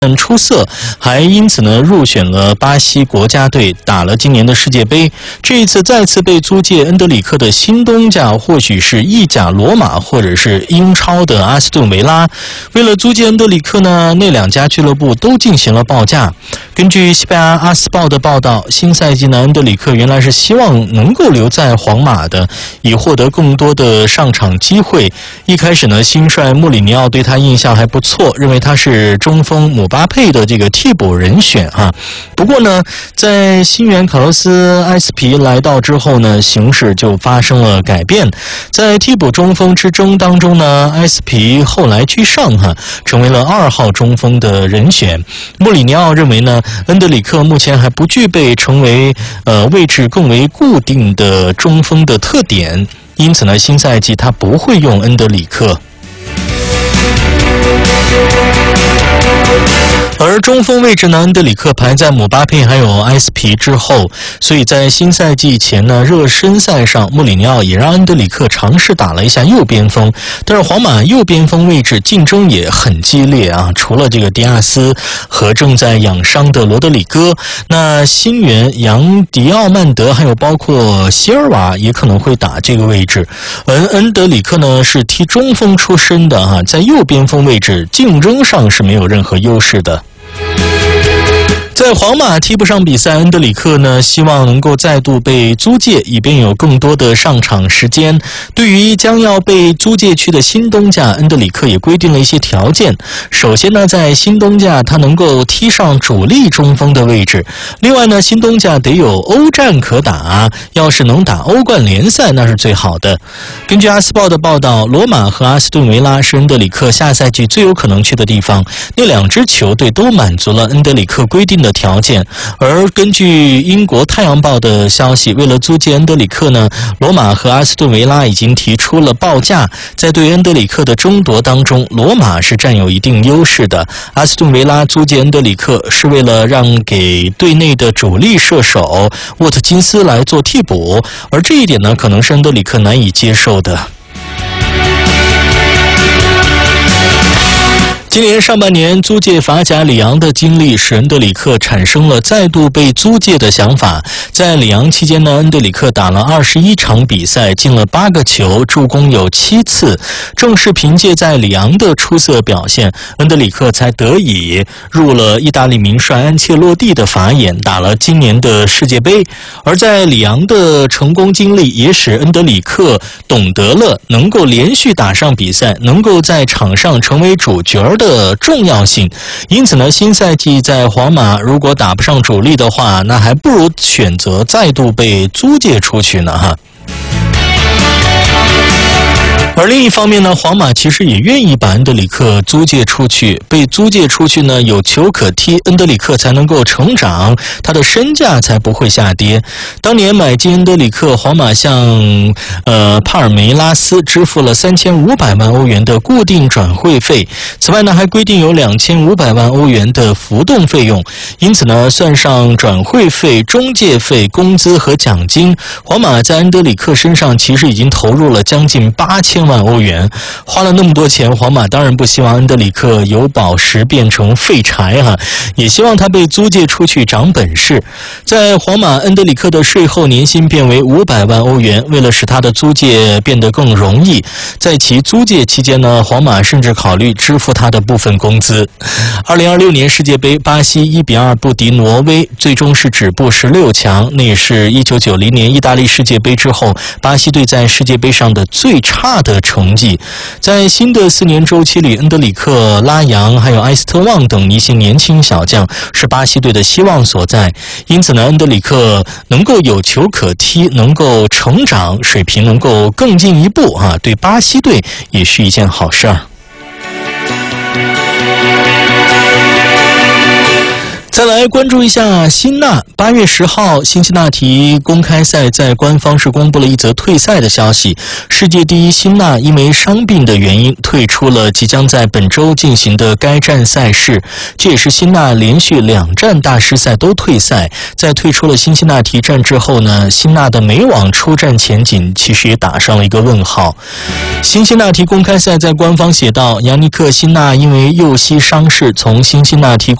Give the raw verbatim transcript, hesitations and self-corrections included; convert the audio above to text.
出色，还因此呢入选了巴西国家队，打了今年的世界杯。这一次再次被租借恩德里克的新东家，或许是意甲罗马，或者是英超的阿斯顿维拉。为了租借恩德里克呢，那两家俱乐部都进行了报价。根据西班牙阿斯报的报道，新赛季呢，恩德里克原来是希望能够留在皇马的，以获得更多的上场机会。一开始呢，新帅穆里尼奥对他印象还不错，认为他是中锋姆巴佩的这个替补人选哈。不过呢，在新援卡洛斯埃斯皮来到之后呢，形势就发生了改变。在替补中锋之争当中呢，埃斯皮后来居上哈，成为了二号中锋的人选。穆里尼奥认为呢，恩德里克目前还不具备成为呃位置更为固定的中锋的特点，因此呢，新赛季他不会用恩德里克。而中锋位置呢，恩德里克排在姆巴佩还有埃斯皮之后，所以在新赛季前呢，热身赛上穆里尼奥也让恩德里克尝试打了一下右边锋，但是皇马右边锋位置竞争也很激烈啊，除了这个迪亚斯和正在养伤的罗德里戈，那新援扬迪奥曼德还有包括席尔瓦也可能会打这个位置。而恩德里克呢是踢中锋出身的哈、啊，在右边锋位置竞争上是没有任何优势的。在皇马踢不上比赛，恩德里克呢希望能够再度被租借，以便有更多的上场时间。对于将要被租借去的新东家，恩德里克也规定了一些条件。首先呢，在新东家他能够踢上主力中锋的位置，另外呢，新东家得有欧战可打，要是能打欧冠联赛那是最好的。根据阿斯报的报道，罗马和阿斯顿维拉是恩德里克下赛季最有可能去的地方，那两支球队都满足了恩德里克规定的条件。而根据英国太阳报的消息，为了租借恩德里克呢，罗马和阿斯顿维拉已经提出了报价。在对恩德里克的争夺当中，罗马是占有一定优势的，阿斯顿维拉租借恩德里克是为了让给队内的主力射手沃特金斯来做替补，而这一点呢，可能是恩德里克难以接受的。今年上半年租借法甲里昂的经历使恩德里克产生了再度被租借的想法。在里昂期间呢，恩德里克打了二十一场比赛，进了八个球，助攻有七次。正是凭借在里昂的出色表现，恩德里克才得以入了意大利名帅安切洛蒂的法眼，打了今年的世界杯。而在里昂的成功经历也使恩德里克懂得了能够连续打上比赛，能够在场上成为主角的重要性。因此呢，新赛季在皇马如果打不上主力的话，那还不如选择再度被租借出去呢哈。而另一方面呢，皇马其实也愿意把恩德里克租借出去，被租借出去呢，有球可踢，恩德里克才能够成长，他的身价才不会下跌。当年买进恩德里克，皇马向呃帕尔梅拉斯支付了三千五百万欧元的固定转会费，此外呢，还规定有两千五百万欧元的浮动费用。因此呢，算上转会费、中介费、工资和奖金，皇马在恩德里克身上其实已经投入了将近八千万欧元。花了那么多钱，皇马当然不希望恩德里克由宝石变成废柴哈、啊，也希望他被租借出去长本事。在皇马，恩德里克的税后年薪变为五百万欧元，为了使他的租借变得更容易，在其租借期间呢，皇马甚至考虑支付他的部分工资。二零二六年世界杯，巴西一比二不敌挪威，最终是止步十六强，那也是一九九零年意大利世界杯之后巴西队在世界杯上的最差的成绩。在新的四年周期里，恩德里克、拉扬还有埃斯特旺等一些年轻小将是巴西队的希望所在。因此呢，恩德里克能够有球可踢，能够成长，水平能够更进一步啊，对巴西队也是一件好事儿。在再来关注一下辛纳。八月十号，辛辛那提公开赛在官方是公布了一则退赛的消息。世界第一辛纳因为伤病的原因退出了即将在本周进行的该站赛事，这也是辛纳连续两站大师赛都退赛。在退出了辛辛那提站之后呢，辛纳的美网出战前景其实也打上了一个问号。辛辛那提公开赛在官方写道，扬尼克·辛纳因为右膝伤势从辛辛那提